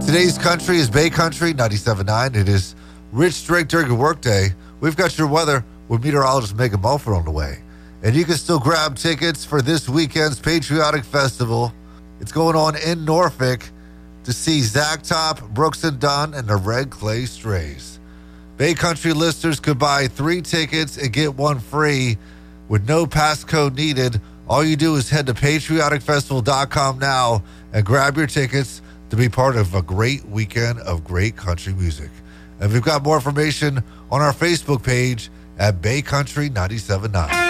Today's country is Bay Country 97.9. It is Rich Drake during your workday. We've got your weather with meteorologist Megan Mulford on the way. And you can still grab tickets for this weekend's Patriotic Festival. It's going on in Norfolk to see Zach Top, Brooks and Dunn, and the Red Clay Strays. Bay Country listeners could buy 3 tickets and get 1 free with no passcode needed. All you do is head to patrioticfestival.com now and grab your tickets to be part of a great weekend of great country music. And we've got more information on our Facebook page at Bay Country 97.9.